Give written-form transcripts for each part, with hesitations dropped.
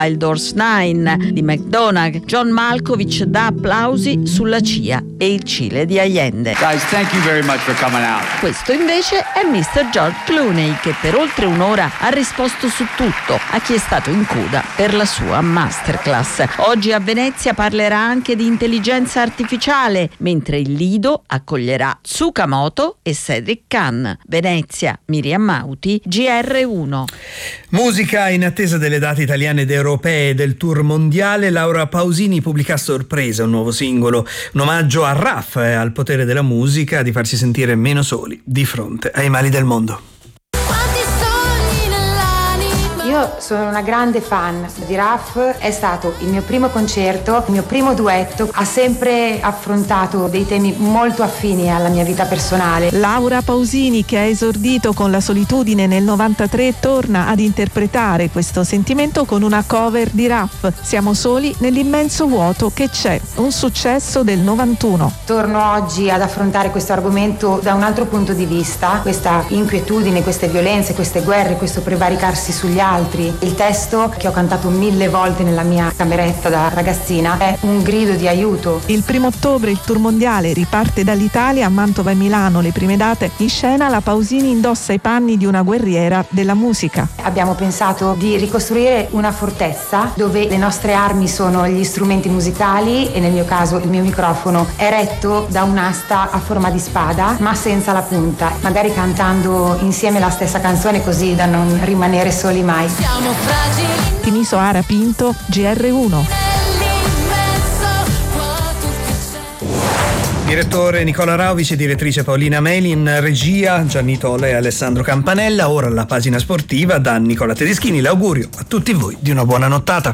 Wild Horse 9 di McDonagh. John Malkovich dà applausi sulla CIA e il Cile di Allende. Guys, thank you very much for coming out. Questo invece è Mr. George Clooney, che per oltre un'ora ha risposto su tutto a chi è stato in coda per la sua masterclass. Oggi a Venezia parlerà anche di intelligenza artificiale, mentre il Lido accoglierà Tsukamoto e Cedric Kahn. Venezia, Miriam Mauti, GR1. Musica in attesa delle date italiane ed europee del tour mondiale. Laura Pausini pubblica a sorpresa un nuovo singolo, un omaggio a Raf e al potere della musica di farsi sentire meno soli di fronte ai mali del mondo. Io sono una grande fan di Raf, è stato il mio primo concerto, il mio primo duetto, ha sempre affrontato dei temi molto affini alla mia vita personale. Laura Pausini, che ha esordito con La solitudine nel 93, torna ad interpretare questo sentimento con una cover di Raf, Siamo soli nell'immenso vuoto che c'è, un successo del 91. Torno oggi ad affrontare questo argomento da un altro punto di vista, questa inquietudine, queste violenze, queste guerre, questo prevaricarsi sugli altri. Il testo, che ho cantato 1000 volte nella mia cameretta da ragazzina, è un grido di aiuto. Il 1 ottobre il tour mondiale riparte dall'Italia, a Mantova e Milano le prime date. In scena la Pausini indossa i panni di una guerriera della musica. Abbiamo pensato di ricostruire una fortezza dove le nostre armi sono gli strumenti musicali e nel mio caso il mio microfono è retto da un'asta a forma di spada ma senza la punta, magari cantando insieme la stessa canzone così da non rimanere soli mai. Siamo fragili. Tiniso Ara Pinto, GR1. Direttore Nicola Rauvici, direttrice Paolina Melin, regia Gianni Tola e Alessandro Campanella. Ora la pagina sportiva da Nicola Tedeschini. L'augurio a tutti voi di una buona nottata.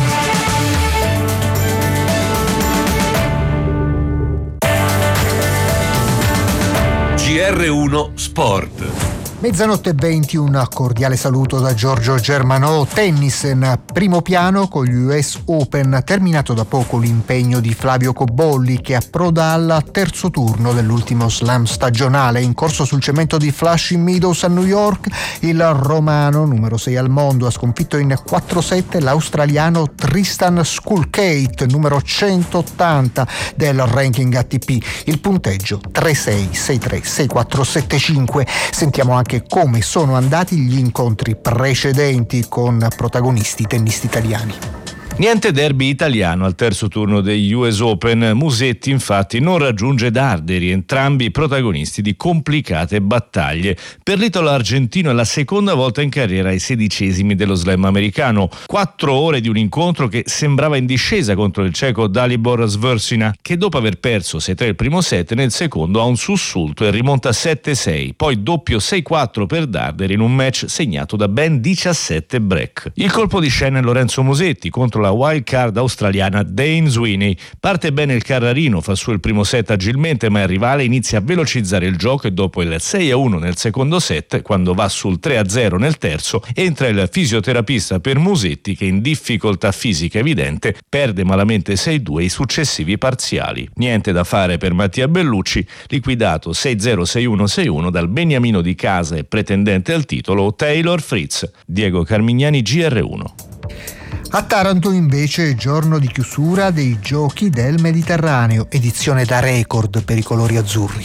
GR1 Sport. Mezzanotte 20, un cordiale saluto da Giorgio Germanò. Tennis in primo piano con gli US Open, terminato da poco l'impegno di Flavio Cobolli, che approda al terzo turno dell'ultimo slam stagionale. In corso sul cemento di Flushing Meadows a New York, il romano, numero 6 al mondo, ha sconfitto in 4-7 l'australiano Tristan Skulkate, numero 180 del ranking ATP. Il punteggio 3-6, 6-3, 6-4, 7-5. Sentiamo anche come sono andati gli incontri precedenti con protagonisti tennisti italiani. Niente derby italiano al terzo turno degli US Open. Musetti infatti non raggiunge Darderi, entrambi protagonisti di complicate battaglie. Per l'italo argentino è la seconda volta in carriera ai 16esimi dello slam americano. 4 ore di un incontro che sembrava in discesa contro il ceco Dalibor Sversina, che dopo aver perso 6-3 il primo set, nel secondo ha un sussulto e rimonta 7-6, poi doppio 6-4 per Darderi in un match segnato da ben 17 break. Il colpo di scena è Lorenzo Musetti contro la wild card australiana Dane Sweeney. Parte bene il Carrarino, fa su il primo set agilmente, ma il rivale inizia a velocizzare il gioco e dopo il 6-1 nel secondo set, quando va sul 3-0 nel terzo, entra il fisioterapista per Musetti, che in difficoltà fisica evidente perde malamente 6-2 i successivi parziali. Niente da fare per Mattia Bellucci, liquidato 6-0, 6-1, 6-1 dal beniamino di casa e pretendente al titolo Taylor Fritz. Diego Carmignani, GR1. A Taranto invece giorno di chiusura dei Giochi del Mediterraneo, edizione da record per i colori azzurri.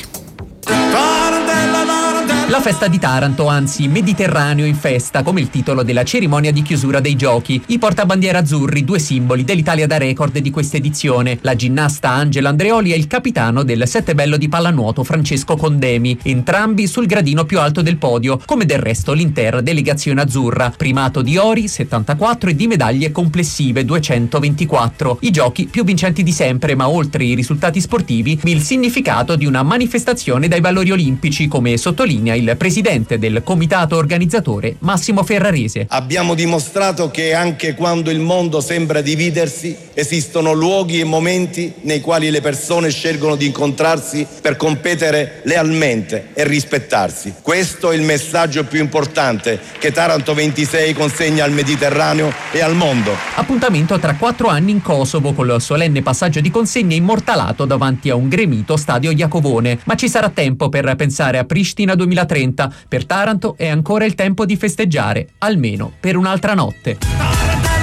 La festa di Taranto, anzi Mediterraneo in festa, come il titolo della cerimonia di chiusura dei giochi. I portabandiera azzurri, 2 simboli dell'Italia da record di questa edizione, la ginnasta Angela Andreoli e il capitano del settebello di pallanuoto Francesco Condemi, entrambi sul gradino più alto del podio, come del resto l'intera delegazione azzurra, primato di ori 74 e di medaglie complessive 224. I giochi più vincenti di sempre, ma oltre i risultati sportivi, il significato di una manifestazione dai valori olimpici, come sottolinea il presidente del comitato organizzatore Massimo Ferrarese. Abbiamo dimostrato che anche quando il mondo sembra dividersi, esistono luoghi e momenti nei quali le persone scelgono di incontrarsi per competere lealmente e rispettarsi. Questo è il messaggio più importante che Taranto 26 consegna al Mediterraneo e al mondo. Appuntamento tra 4 anni in Kosovo, col solenne passaggio di consegne immortalato davanti a un gremito stadio Iacovone. Ma ci sarà tempo per pensare a Pristina 2030. Per Taranto è ancora il tempo di festeggiare, almeno per un'altra notte.